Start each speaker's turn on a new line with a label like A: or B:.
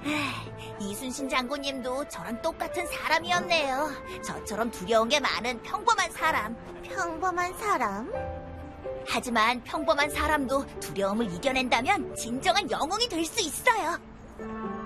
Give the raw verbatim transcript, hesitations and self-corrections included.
A: 이순신 장군님도 저랑 똑같은 사람이었네요. 저처럼 두려운 게 많은 평범한 사람.
B: 평범한 사람?
A: 하지만 평범한 사람도 두려움을 이겨낸다면 진정한 영웅이 될 수 있어요.